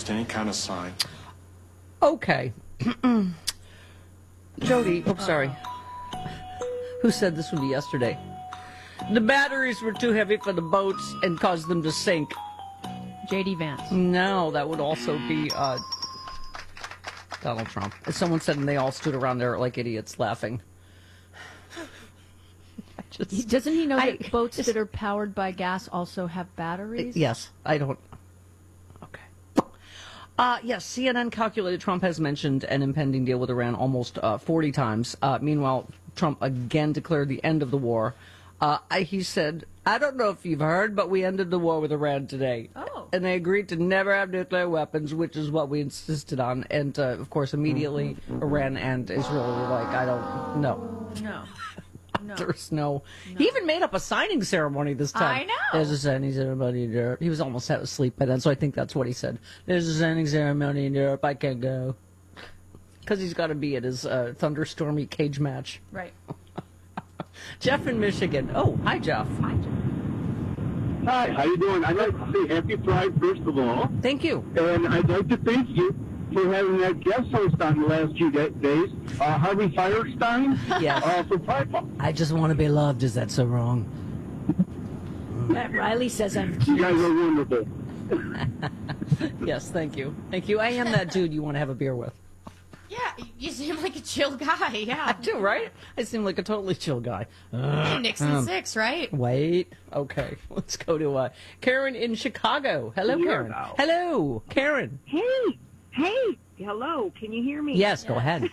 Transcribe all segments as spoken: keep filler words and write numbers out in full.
post any kind of sign. Okay. Jody, oh, sorry. Who said this would be yesterday? The batteries were too heavy for the boats and caused them to sink. J D Vance. No, that would also be uh, Donald Trump. Someone said, and they all stood around there like idiots laughing. I just, Doesn't he know I- that boats that are powered by gas also have batteries? Yes, I don't. Okay. Uh, yes, C N N calculated Trump has mentioned an impending deal with Iran almost uh, forty times. Uh, meanwhile, Trump again declared the end of the war. Uh, I, he said, I don't know if you've heard, but we ended the war with Iran today. Oh. And they agreed to never have nuclear weapons, which is what we insisted on. And, uh, of course, immediately Iran and Israel were like, I don't know. No. No. There's no, no. He even made up a signing ceremony this time. I know. There's a signing ceremony in Europe. He was almost asleep by then, so I think that's what he said. There's a signing ceremony in Europe. I can't go. Because he's got to be at his uh, thunderstormy cage match. Right. Jeff in Michigan. Oh, hi, Jeff. Hi, Jeff. Hi, how you doing? I'd like to say happy Pride, first of all. Thank you. And I'd like to thank you for having that guest host on the last few da- days, uh, Harvey Firestein. Yes. Uh, for Pride Month. I just want to be loved. Is that so wrong? Matt Riley says I'm You cute. guys are wonderful. Yes, thank you. Thank you. I am that dude you want to have a beer with. Yeah, you seem like a chill guy, I yeah. do, right? I seem like a totally chill guy. Uh, Nixon um, six, right? Wait. Okay. Let's go to uh, Karen in Chicago. Hello, Here Karen. now. Hello, Karen. Hey, hey, hello, can you hear me? Yes, go ahead.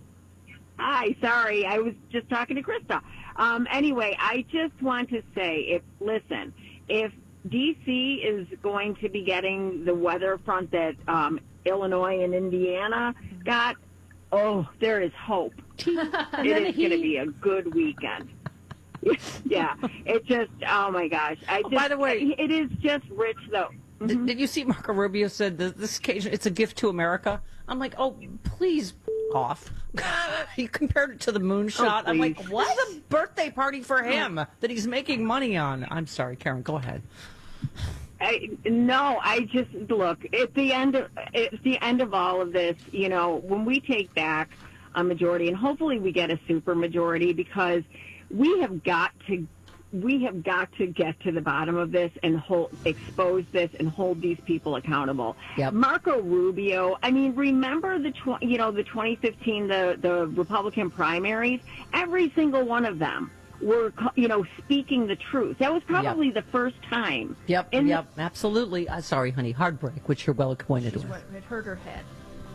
Hi, sorry, I was just talking to Krista. Um, anyway, I just want to say, if listen, if D C is going to be getting the weather front that um, Illinois and Indiana got, oh, there is hope. It is going to be a good weekend. Yeah, it just, oh my gosh. I just, By the way- it is just rich, though. Did, did you see Marco Rubio said that this occasion it's a gift to America? I'm like, oh, please off. You compared it to the moonshot. Oh, I'm like, please. what is a birthday party for him that he's making money on? I'm sorry, Karen. Go ahead. I, no, I just look at the end of at the end of all of this. You know, when we take back a majority, and hopefully we get a super majority, because we have got to we have got to get to the bottom of this and hold, expose this and hold these people accountable. Yep. Marco Rubio. I mean, remember the tw- you know the twenty fifteen the the Republican primaries? Every single one of them were, you know, speaking the truth. That was probably the first time. Yep, in yep, absolutely. I'm sorry, honey. Heartbreak, which you're well acquainted She's with. what it hurt her head.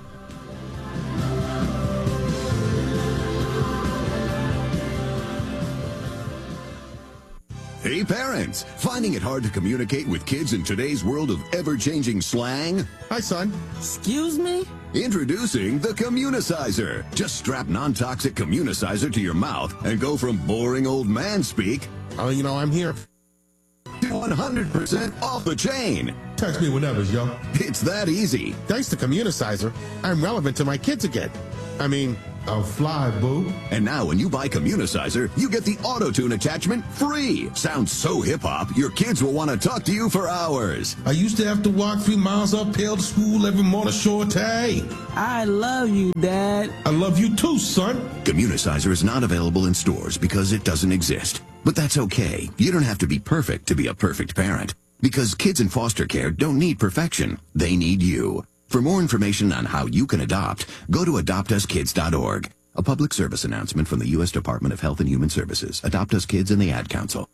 Hey parents, finding it hard to communicate with kids in today's world of ever-changing slang? Hi, son. Excuse me? Introducing the Communicizer. Just strap non-toxic Communicizer to your mouth and go from boring old man speak Oh, you know, I'm here. to one hundred percent off the chain. Text me whenever, yo. It's that easy. Thanks to Communicizer, I'm relevant to my kids again. I mean, I'll fly, boo. And now when you buy Communicizer, you get the auto-tune attachment free. Sounds so hip-hop, your kids will want to talk to you for hours. I used to have to walk three miles uphill to school every morning, short day. I love you, Dad. I love you too, son. Communicizer is not available in stores because it doesn't exist. But that's okay. You don't have to be perfect to be a perfect parent. Because kids in foster care don't need perfection. They need you. For more information on how you can adopt, go to adopt us kids dot org. A public service announcement from the U S Department of Health and Human Services, Adopt Us Kids, and the Ad Council.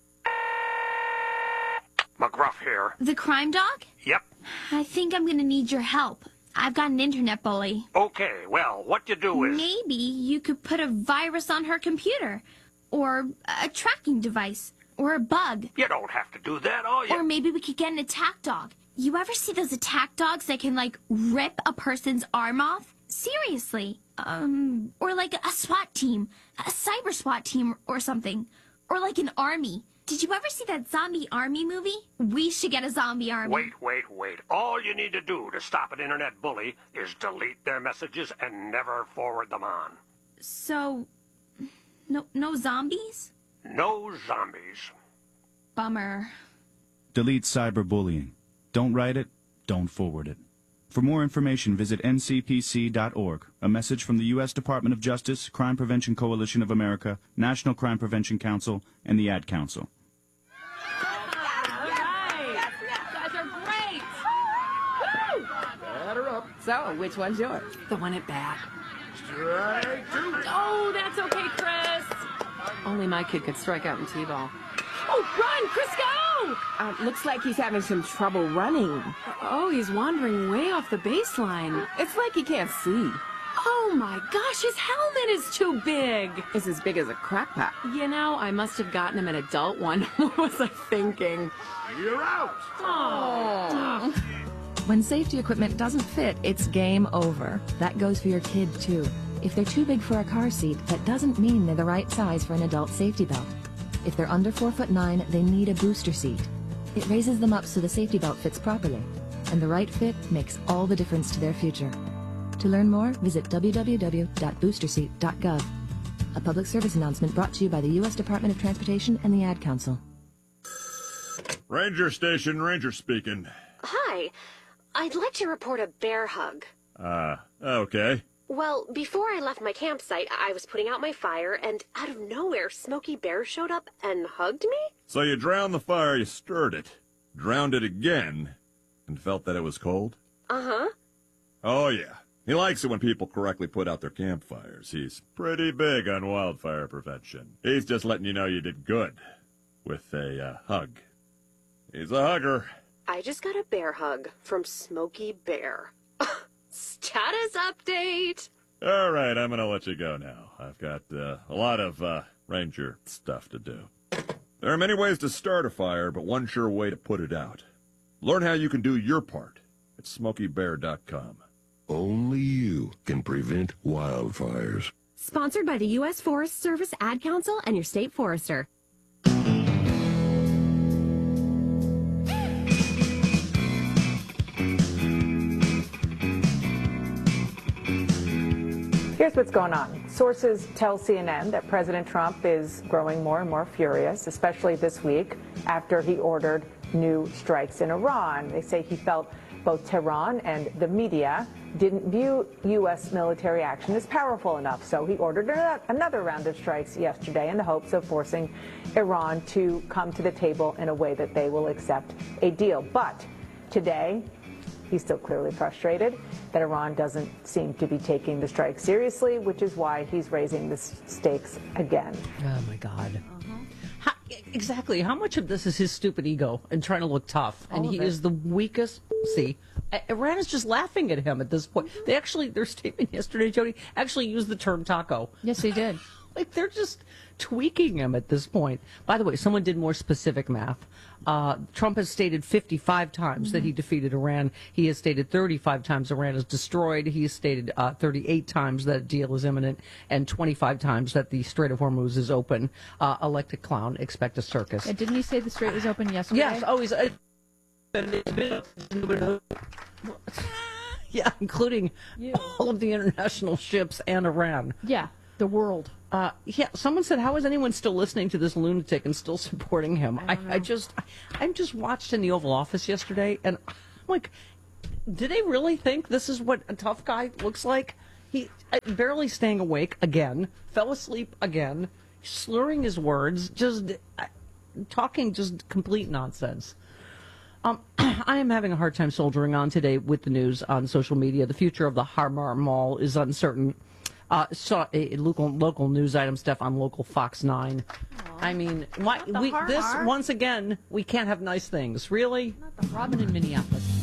McGruff here. The crime dog? Yep. I think I'm gonna need your help. I've got an internet bully. Okay, well, what you do is... Maybe you could put a virus on her computer. Or a tracking device. Or a bug. You don't have to do that, all you... Or maybe we could get an attack dog. You ever see those attack dogs that can, like, rip a person's arm off? Seriously. Um, or like a SWAT team. A cyber SWAT team or something. Or like an army. Did you ever see that zombie army movie? We should get a zombie army. Wait, wait, wait. All you need to do to stop an internet bully is delete their messages and never forward them on. So, no, no zombies? No zombies. Bummer. Delete cyberbullying. Don't write it, don't forward it. For more information, visit N C P C dot org. A message from the U S Department of Justice, Crime Prevention Coalition of America, National Crime Prevention Council, and the Ad Council. So, which one's yours? The one at bat. Strike two. Oh, that's okay, Chris. Only my kid could strike out in T-ball. Oh, run, Chris, go! Uh, looks like he's having some trouble running. Oh, he's wandering way off the baseline. It's like he can't see. Oh my gosh, his helmet is too big. It's as big as a crack pot. You know, I must have gotten him an adult one. What was I thinking? You're out. Oh. When safety equipment doesn't fit, it's game over. That goes for your kid, too. If they're too big for a car seat, that doesn't mean they're the right size for an adult safety belt. If they're under four foot nine, they need a booster seat. It raises them up so the safety belt fits properly. And the right fit makes all the difference to their future. To learn more, visit w w w dot booster seat dot gov. A public service announcement brought to you by the U S Department of Transportation and the Ad Council. Ranger Station, Ranger speaking. Hi. I'd like to report a bear hug. Uh, okay. Well, before I left my campsite, I was putting out my fire, and out of nowhere, Smokey Bear showed up and hugged me? So you drowned the fire, you stirred it, drowned it again, and felt that it was cold? Uh-huh. Oh, yeah. He likes it when people correctly put out their campfires. He's pretty big on wildfire prevention. He's just letting you know you did good with a uh, hug. He's a hugger. I just got a bear hug from Smokey Bear. Status update! All right, I'm going to let you go now. I've got uh, a lot of uh, ranger stuff to do. There are many ways to start a fire, but one sure way to put it out. Learn how you can do your part at smokey bear dot com. Only you can prevent wildfires. Sponsored by the U S Forest Service, Ad Council, and your state forester. Here's what's going on. Sources tell C N N that President Trump is growing more and more furious, especially this week after he ordered new strikes in Iran. They say he felt both Tehran and the media didn't view U S military action as powerful enough, so he ordered another round of strikes yesterday in the hopes of forcing Iran to come to the table in a way that they will accept a deal. But today, he's still clearly frustrated that Iran doesn't seem to be taking the strike seriously, which is why he's raising the stakes again. Oh, my God. How, exactly. How much of this is his stupid ego and trying to look tough? All and of he it. is the weakest. See, Iran is just laughing at him at this point. They actually, their statement yesterday, Jody, actually used the term taco. Yes, they did. Like, they're just tweaking him at this point. By the way, someone did more specific math. Uh, Trump has stated fifty-five times mm-hmm. that he defeated Iran. He has stated thirty-five times Iran is destroyed. He has stated uh, thirty-eight times that a deal is imminent and twenty-five times that the Strait of Hormuz is open. Uh, elected clown, expect a circus. Yeah, didn't he say the strait was open yesterday? Yes, always. Uh, yeah, including you. all of the international ships and Iran. Yeah, the world. Uh, yeah, someone said, how is anyone still listening to this lunatic and still supporting him? I, I, I just, I, I just watched in the Oval Office yesterday, and I'm like, do they really think this is what a tough guy looks like? He uh, barely staying awake again, fell asleep again, slurring his words, just uh, talking just complete nonsense. Um, I am having a hard time soldiering on today with the news on social media. The future of the Harmar Mall is uncertain. Uh, saw a local local news item stuff on local Fox nine. Aww. I mean, why we this once again we can't have nice things, really? Not the Robin in Minneapolis.